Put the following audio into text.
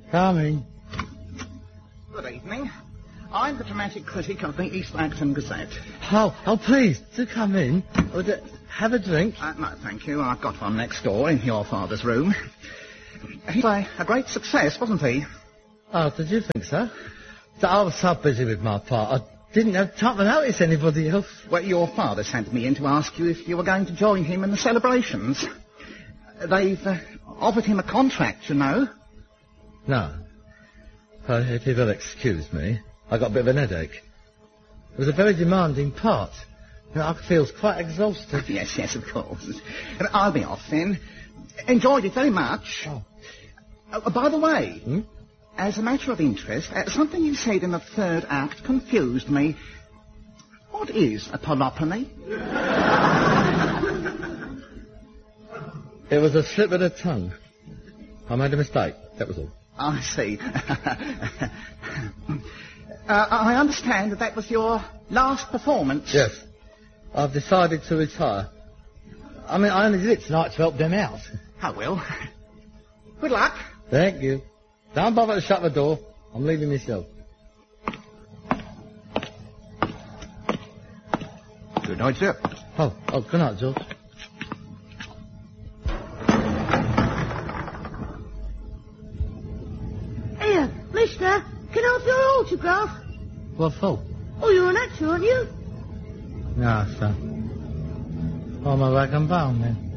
Coming. Good evening. I'm the dramatic critic of the East Acton Gazette. Oh, please, do come in. Have a drink. No, thank you. I've got one next door in your father's room. He's a great success, wasn't he? Oh, did you think so? I was so busy with my part, I didn't have time to notice anybody else. Well, your father sent me in to ask you if you were going to join him in the celebrations. They've offered him a contract, you know. No. If you will excuse me, I got a bit of an headache. It was a very demanding part. I feel quite exhausted. Yes, of course. I'll be off then. Enjoyed it very much. By the way, as a matter of interest, something you said in the third act confused me. What is a polypony? It was a slip of the tongue. I made a mistake, that was all. I see. I understand that was your last performance. Yes. I've decided to retire. I only did it tonight to help them out. I will. Good luck. Thank you. Don't bother to shut the door. I'm leaving myself. Good night, sir. Oh, good night, George. Here, mister, can I have your autograph? What for? Oh, you're an actor, aren't you? No, son. I'm a rag and bone, then.